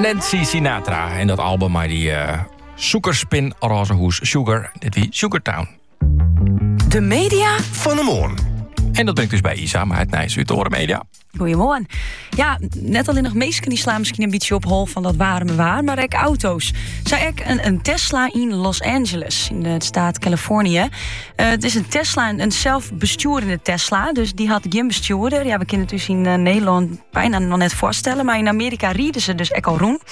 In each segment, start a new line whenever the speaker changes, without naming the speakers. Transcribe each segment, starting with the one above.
Nancy Sinatra en dat album met die Suikerspin roze hoes Sugar. Dit wie Sugartown.
De media
van de morgen.
En dat ben ik dus bij Isa, maar het Nijs uit de media.
Goedemorgen. Ja, net alleen nog meesten die slaan misschien een beetje op hol van dat waar, maar ik auto's. Zou ik een Tesla in Los Angeles, in de staat Californië. Het is een Tesla, een zelfbesturende Tesla, dus die had geen bestuurder. Ja, we kunnen het dus in Nederland bijna nog net voorstellen, maar in Amerika rieden ze dus ook al roen.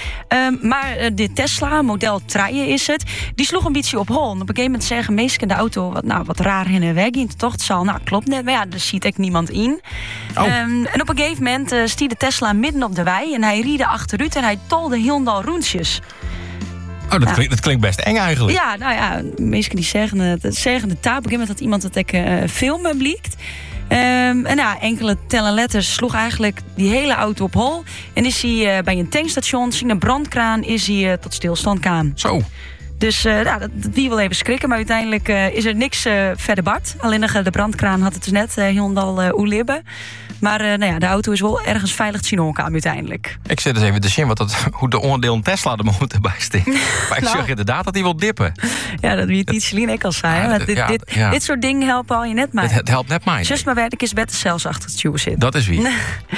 Maar de Tesla, model 3 is het, die sloeg een beetje op hol. En op een gegeven moment zeggen meesten de auto wat raar in de weg in. Toch, het zal, klopt net, maar ja, er ziet ik niemand in.
Oh.
En op een gegeven moment stiet de Tesla midden op de wei en hij riede achteruit en hij tolde heel dal roentjes.
Oh, dat klinkt best eng eigenlijk.
Ja, nou ja, mensen die zeggen de taal. Op een gegeven moment had iemand het filmen blikt. En ja, enkele tellen letters sloeg eigenlijk die hele auto op hol. En is hij bij een tankstation, zien een brandkraan, is hij tot stilstand kwam.
Zo.
Dus dat wie wil even schrikken, maar uiteindelijk is er niks verder bart. Alleen de brandkraan had het dus net heel dal oelibben. Maar de auto is wel ergens veilig te zien omgaan uiteindelijk.
Ik zit eens even te zien hoe de onderdelen Tesla er moeten bij staan. Maar ik zeg inderdaad dat hij wil dippen.
Ja, dat wie het iets alleen ik al zei. Dit soort dingen helpen al je net mij.
Het helpt net mij.
Zus maar werk is beter zelfs achter het stuur zit.
Dat is wie.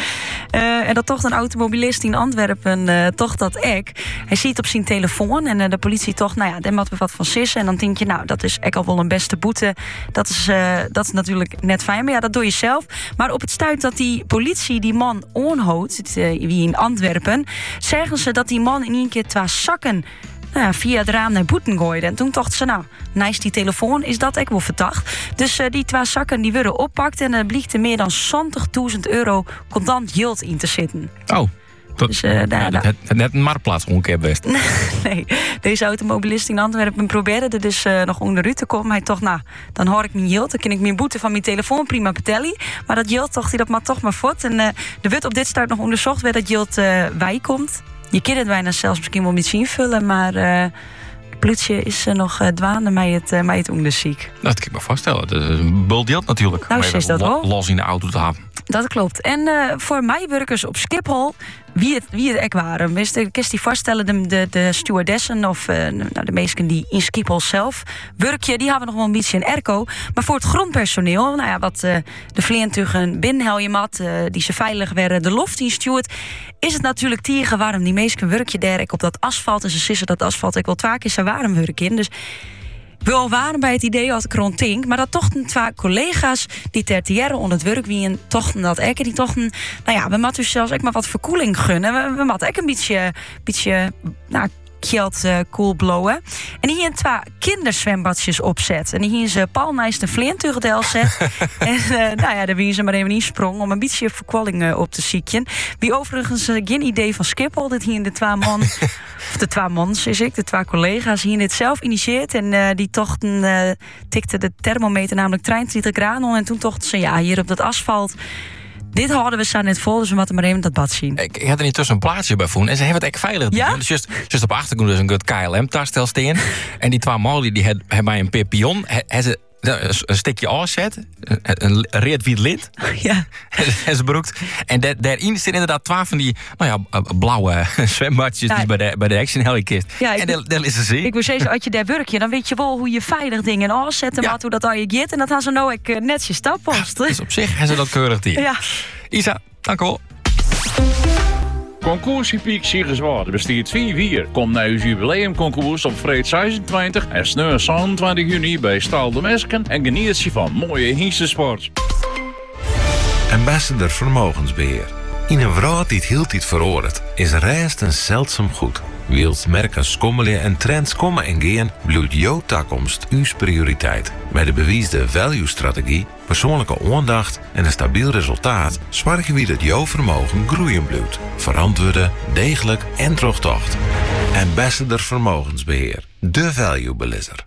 En dat toch een automobilist in Antwerpen toch dat ek. Hij ziet op zijn telefoon en de politie toch, daar moeten we wat van sissen. En dan denk je, dat is ek al wel een beste boete. Dat is natuurlijk net fijn, maar ja, dat doe je zelf. Maar op het stuit dat die politie die man onhoudt, wie in Antwerpen, zeggen ze dat die man in één keer 2 zakken via het raam naar boeten gooide. En toen dachten ze, nice die telefoon, is dat ook wel verdacht. Dus die 2 zakken die werden oppakt en er blikt er meer dan €70.000 contant geld in te zitten.
Oh.
Dus,
net een marktplaats omkeer best.
Nee, deze automobilist in Antwerpen probeerde er dus nog onderuit te komen. Hij dacht, dan hoor ik mijn geld, dan kan ik mijn boete van mijn telefoon prima betellen. Maar dat geld dacht hij dat maar toch maar voort. En er werd op dit start nog onderzocht waar dat geld bij komt. Je kunt het bijna zelfs misschien wel niet invullen, maar de politie is nog dwaande met het onderzoek.
Dat kan ik me voorstellen. Dat is een bul geld natuurlijk.
Nou, is dat wel.
Los in de auto te hebben.
Dat klopt. En voor mijwerkers op Schiphol, wie het echt waren. Kun je je voorstellen, de stewardessen of de meesten die in Schiphol zelf werken, die hebben nog wel een beetje een airco. Maar voor het grondpersoneel, wat de vliegtuigen binnenhelje mat, die ze veilig werden, de loft in steward, is het natuurlijk tegen warm. Die meesten werken daar op dat asfalt en ze sissen dat asfalt ik wel 2 keer zo warm werken in. Dus wel waren bij het idee als ik rond denk, maar dat toch 2 collega's die tertiaire onder het werk wie en toch dat ik die toch we moeten dus zelfs ook maar wat verkoeling gunnen. We moeten ook een beetje geld cool blowen. En hier 2 kinderzwembadjes opzet. En hier ze palnijs de vleentugdel zet. En daar wie ze maar even insprong om een beetje verkwalling op te zieken. Wie overigens geen idee van Schiphol, dat hier de 2 man, of de 2 mans is ik, de 2 collega's hier dit zelf initieert. En die tochten tikte de thermometer namelijk 23 graden. En toen tochten ze, hier op dat asfalt, dit hadden we staan net vol, dus we moeten maar even dat bad zien.
Ik had er niet tussen een plaatsje bij voelen. En ze hebben het echt veilig.
Ja?
Dus just op achtergrond is een goed KLM-tarstel staan. En die 2 mannen die hebben bij een pepion, ze een stukje afzet, een reed wit lint.
Ja.
En ze broekt. En daarin zitten inderdaad 2 van die blauwe zwembadjes die bij de Action Heli kist.
Ja,
en daar is ze zien.
Ik wil zeggen, als je daar werkt, dan weet je wel hoe je veilig dingen afzet en hoe dat al je gaat. En dat gaan ze nou ook netjes stappost.
Dus op zich hebben ze dat keurig hier.
Ja.
Isa, dank u wel.
Concoursie Piek Siegerswaard bestaat 4 Kom naar uw jubileumconcours op vrijdag 26 en sneu 27 juni bij Stal de Mesken en geniet je van mooie hiestensport.
Ambassador Vermogensbeheer. In een wereld die het heel tijd veroordeelt, is rest een zeldzaam goed. Wilt merken schommelen en trends komen en gaan, blijft jouw toekomst uw prioriteit. Bij de bewiesde value-strategie, persoonlijke aandacht en een stabiel resultaat zorgen we dat jouw vermogen groeien blijft. Verantwoorde, degelijk en terugtocht. Ambassador Vermogensbeheer. De value-belisser.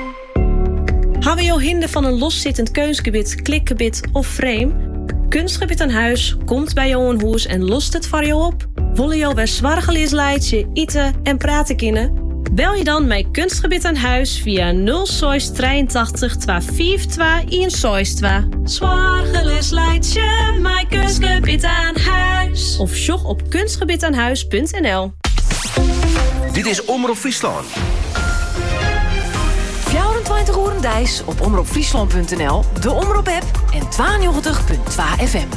Hebben jou hinder van een loszittend keusgebied, klikgebied of frame? Kunstgebied aan huis komt bij jou een huis en lost het voor jou op. Willen jou bij zwargelees leidje, eten en praten kunnen? Bel je dan met Kunstgebied aan huis via 083 242
Zorgeloos leidt je mijn Kunstgebied aan huis.
of jog op kunstgebiedaanhuis.nl.
Dit is Omroep Friesland.
24 uur dijs op omroepfriesland.nl, de Omroep-app en 92.2 FM.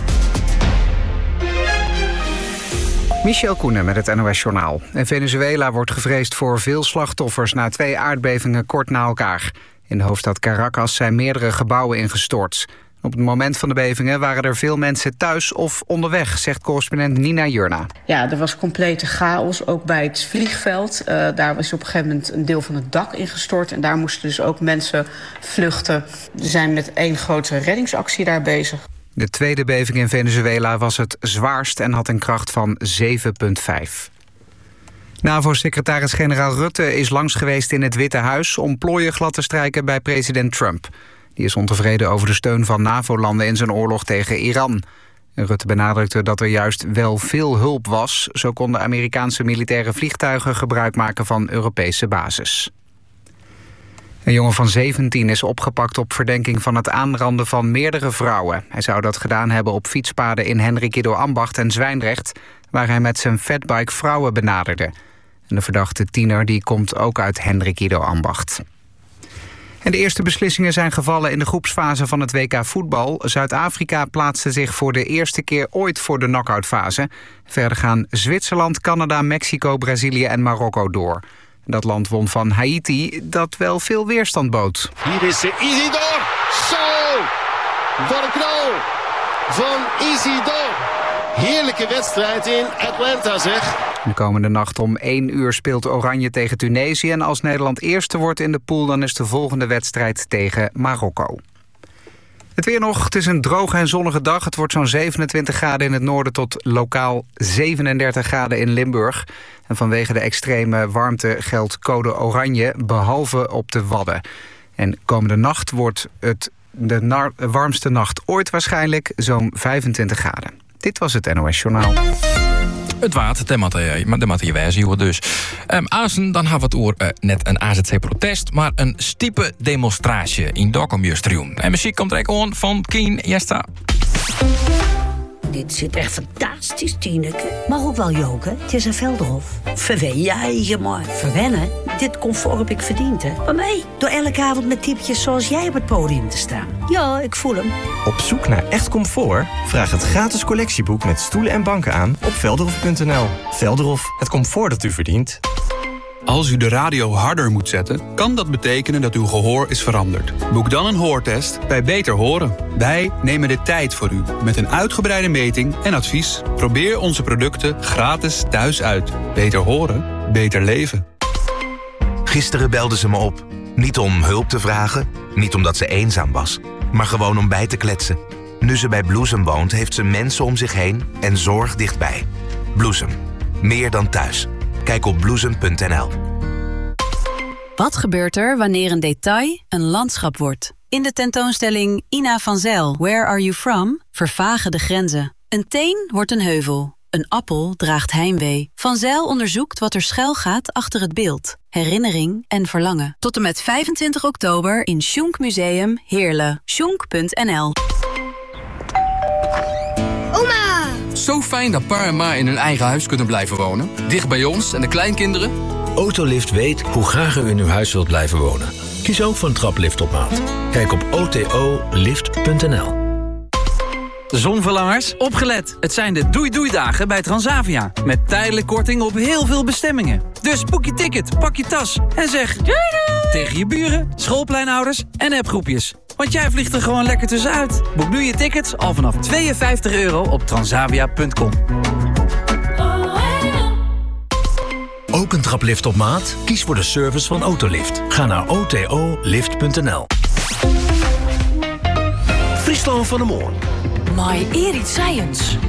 Michel Koenen met het NOS Journaal. In Venezuela wordt gevreesd voor veel slachtoffers na 2 aardbevingen kort na elkaar. In de hoofdstad Caracas zijn meerdere gebouwen ingestort. Op het moment van de bevingen waren er veel mensen thuis of onderweg, zegt correspondent Nina Jurna.
Ja, er was complete chaos, ook bij het vliegveld. Daar was op een gegeven moment een deel van het dak ingestort. En daar moesten dus ook mensen vluchten. We zijn met 1 grote reddingsactie daar bezig.
De tweede beving in Venezuela was het zwaarst en had een kracht van 7,5. NAVO-secretaris-generaal Rutte is langs geweest in het Witte Huis om plooien glad te strijken bij president Trump. Die is ontevreden over de steun van NAVO-landen in zijn oorlog tegen Iran. Rutte benadrukte dat er juist wel veel hulp was. Zo konden Amerikaanse militaire vliegtuigen gebruik maken van Europese bases. Een jongen van 17 is opgepakt op verdenking van het aanranden van meerdere vrouwen. Hij zou dat gedaan hebben op fietspaden in Hendrikido-Ambacht en Zwijndrecht, waar hij met zijn fatbike vrouwen benaderde. En de verdachte tiener die komt ook uit Hendrikido-Ambacht. En de eerste beslissingen zijn gevallen in de groepsfase van het WK voetbal. Zuid-Afrika plaatste zich voor de eerste keer ooit voor de knock-outfase. Verder gaan Zwitserland, Canada, Mexico, Brazilië en Marokko door. Dat land won van Haiti, dat wel veel weerstand bood.
Hier is Isidor. Zo! Wat een knal van Isidor. Heerlijke wedstrijd in Atlanta, zeg.
De komende nacht om 1 uur speelt Oranje tegen Tunesië. En als Nederland eerste wordt in de pool, dan is de volgende wedstrijd tegen Marokko. Het weer nog. Het is een droge en zonnige dag. Het wordt zo'n 27 graden in het noorden tot lokaal 37 graden in Limburg. En vanwege de extreme warmte geldt code oranje, behalve op de Wadden. En komende nacht wordt het de warmste nacht ooit waarschijnlijk, zo'n 25 graden. Dit was het NOS Journaal.
Het water, de materie wijzen dus. Azen, dan hebben we het over net een AZC-protest, maar een stiepe demonstratie in Dokkum-Justrium. En muziek komt er ook aan van Kien Jesta.
Dit zit echt fantastisch, Tineke. Maar ook wel joken. Het is een Velderhof. Verwen jij maar. Verwennen? Dit comfort heb ik verdiend, hè. Maar mij, door elke avond met typetjes zoals jij op het podium te staan. Ja, ik voel hem.
Op zoek naar echt comfort? Vraag het gratis collectieboek met stoelen en banken aan op velderhof.nl. Velderhof, het comfort dat u verdient.
Als u de radio harder moet zetten, kan dat betekenen dat uw gehoor is veranderd. Boek dan een hoortest bij Beter Horen. Wij nemen de tijd voor u met een uitgebreide meting en advies. Probeer onze producten gratis thuis uit. Beter horen, beter leven.
Gisteren belde ze me op. Niet om hulp te vragen, niet omdat ze eenzaam was, maar gewoon om bij te kletsen. Nu ze bij Bloesem woont, heeft ze mensen om zich heen en zorg dichtbij. Bloesem, meer dan thuis. Kijk op bloesem.nl.
Wat gebeurt er wanneer een detail een landschap wordt? In de tentoonstelling Ina van Zijl, Where Are You From? Vervagen de grenzen. Een teen wordt een heuvel. Een appel draagt heimwee. Van Zijl onderzoekt wat er schuil gaat achter het beeld. Herinnering en verlangen. Tot en met 25 oktober in Schunk Museum Heerlen. Schunk.nl.
Oma! Zo fijn dat pa en ma in hun eigen huis kunnen blijven wonen. Dicht bij ons en de kleinkinderen.
Autolift weet hoe graag u in uw huis wilt blijven wonen. Kies ook voor een traplift op maat. Kijk op otolift.nl.
Zonverlangers, opgelet. Het zijn de doei-doei-dagen bij Transavia. Met tijdelijk korting op heel veel bestemmingen. Dus boek je ticket, pak je tas en zeg doei doei tegen je buren, schoolpleinouders en appgroepjes. Want jij vliegt er gewoon lekker tussenuit. Boek nu je tickets al vanaf €52 op transavia.com.
Ook een traplift op maat? Kies voor de service van Autolift. Ga naar otolift.nl.
Friesland van de Moorn.
Maar Erik Science.